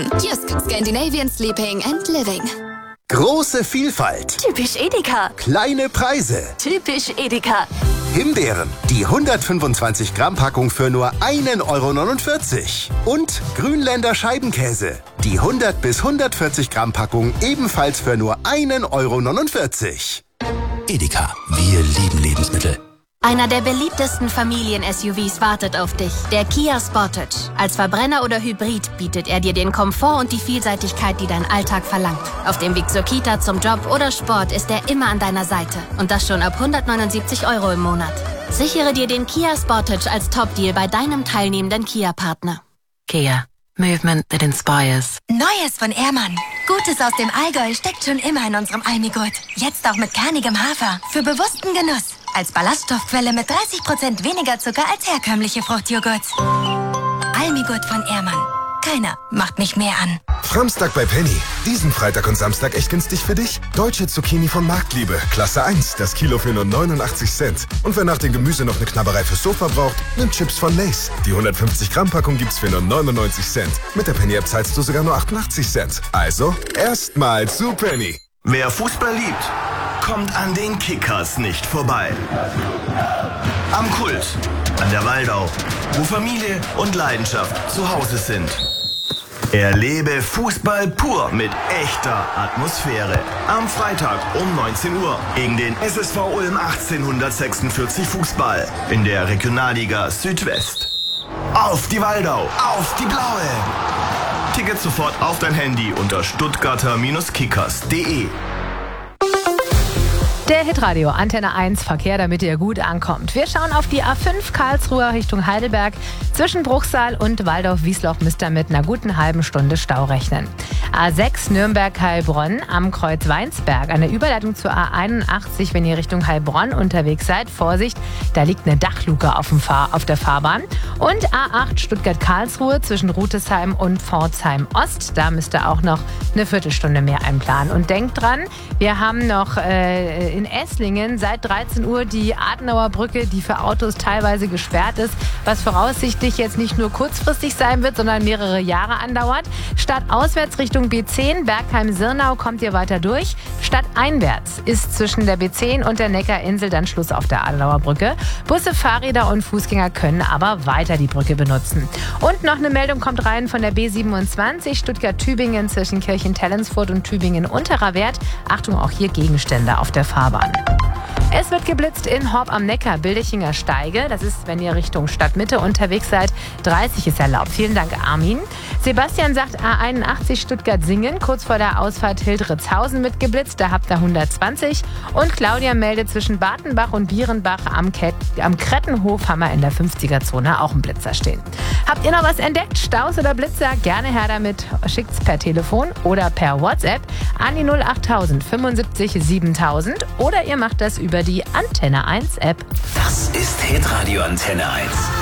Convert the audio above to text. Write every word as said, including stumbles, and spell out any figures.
Jysk, Scandinavian Sleeping and Living. Große Vielfalt. Typisch Edeka. Kleine Preise. Typisch Edeka. Himbeeren, die hundertfünfundzwanzig Gramm Packung für nur einen Euro neunundvierzig. Und Grünländer Scheibenkäse, die hundert bis hundertvierzig Gramm Packung ebenfalls für nur einen Euro neunundvierzig. Edeka, wir lieben Lebensmittel. Einer der beliebtesten Familien-S U Vs wartet auf dich, der Kia Sportage. Als Verbrenner oder Hybrid bietet er dir den Komfort und die Vielseitigkeit, die dein Alltag verlangt. Auf dem Weg zur Kita, zum Job oder Sport ist er immer an deiner Seite. Und das schon ab hundertneunundsiebzig Euro im Monat. Sichere dir den Kia Sportage als Top-Deal bei deinem teilnehmenden Kia-Partner. Kia. Movement that inspires. Neues von Ehrmann. Gutes aus dem Allgäu steckt schon immer in unserem Almigurt. Jetzt auch mit kernigem Hafer. Für bewussten Genuss. Als Ballaststoffquelle mit dreißig Prozent weniger Zucker als herkömmliche Fruchtjoghurts. Almigurt von Ehrmann. Keiner macht mich mehr an. Framstag bei Penny. Diesen Freitag und Samstag echt günstig für dich. Deutsche Zucchini von Marktliebe. Klasse eins. Das Kilo für nur neunundachtzig Cent. Und wer nach dem Gemüse noch eine Knabberei fürs Sofa braucht, nimmt Chips von Lay's. Die hundertfünfzig Gramm Packung gibt's für nur neunundneunzig Cent. Mit der Penny-App zahlst du sogar nur achtundachtzig Cent. Also, erstmal zu Penny. Wer Fußball liebt, kommt an den Kickers nicht vorbei. Am Kult, an der Waldau, wo Familie und Leidenschaft zu Hause sind. Erlebe Fußball pur mit echter Atmosphäre. Am Freitag um neunzehn Uhr gegen den S S V Ulm achtzehnhundertsechsundvierzig Fußball in der Regionalliga Südwest. Auf die Waldau, auf die Blaue! Tickets sofort auf dein Handy unter stuttgarter Kickers punkt de. Der Hitradio Antenne eins Verkehr, damit ihr gut ankommt. Wir schauen auf die A fünf Karlsruhe Richtung Heidelberg. Zwischen Bruchsal und Waldorf-Wiesloch müsst ihr mit einer guten halben Stunde Stau rechnen. A sechs Nürnberg-Heilbronn am Kreuz Weinsberg. An der Überleitung zur A einundachtzig, wenn ihr Richtung Heilbronn unterwegs seid. Vorsicht, da liegt eine Dachluke auf, dem Fahr- auf der Fahrbahn. Und A acht Stuttgart-Karlsruhe zwischen Rutesheim und Pforzheim-Ost. Da müsst ihr auch noch eine Viertelstunde mehr einplanen. Und denkt dran, wir haben noch äh, in Esslingen seit dreizehn Uhr die Adenauer Brücke, die für Autos teilweise gesperrt ist, was voraussichtlich jetzt nicht nur kurzfristig sein wird, sondern mehrere Jahre andauert. Statt auswärts Richtung B zehn, Bergheim-Sirnau, kommt ihr weiter durch. Statt einwärts ist zwischen der B zehn und der Neckarinsel dann Schluss auf der Adenauer Brücke. Busse, Fahrräder und Fußgänger können aber weiter die Brücke benutzen. Und noch eine Meldung kommt rein von der B siebenundzwanzig, Stuttgart-Tübingen zwischen Kirchen-Tellensfurt und Tübingen-Unterer Wert. Achtung, auch hier Gegenstände auf der Fahrbahn. Es wird geblitzt in Horb am Neckar, Bildechinger Steige. Das ist, wenn ihr Richtung Stadtmitte unterwegs seid. dreißig ist erlaubt. Vielen Dank, Armin. Sebastian sagt A einundachtzig Stuttgart-Singen, kurz vor der Ausfahrt Hildritzhausen mit geblitzt. Da habt ihr hundertzwanzig. Und Claudia meldet zwischen Bartenbach und Bierenbach am, Ket- am Krettenhof haben wir in der fünfziger-Zone auch einen Blitzer stehen. Habt ihr noch was entdeckt? Staus oder Blitzer? Gerne her damit. Schickt's per Telefon oder per WhatsApp an die null achttausend fünfundsiebzig siebentausend oder ihr macht das über die Antenne eins App. Das ist Hitradio Antenne eins.